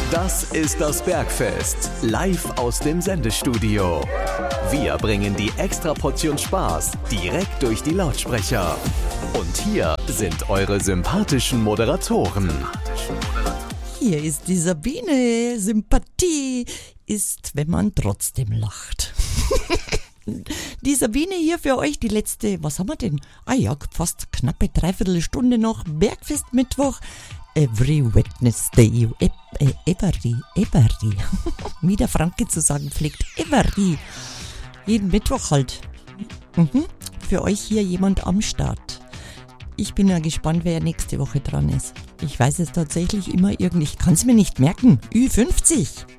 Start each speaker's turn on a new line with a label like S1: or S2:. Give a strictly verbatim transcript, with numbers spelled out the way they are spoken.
S1: Das ist das Bergfest, live aus dem Sendestudio. Wir bringen die Extraportion Spaß direkt durch die Lautsprecher. Und hier sind eure sympathischen Moderatoren.
S2: Hier ist die Sabine. Sympathie ist, wenn man trotzdem lacht. Die Sabine hier für euch, die letzte, was haben wir denn? Ah ja, fast knappe Dreiviertelstunde noch. Bergfest Mittwoch. Every Wednesday, e- e- every, every, wie der Franke zu sagen pflegt, every, jeden Mittwoch halt. Mhm. Für euch hier jemand am Start. Ich bin ja gespannt, wer nächste Woche dran ist. Ich weiß es tatsächlich immer irgendwie, ich kann es mir nicht merken. Ü fünfzig.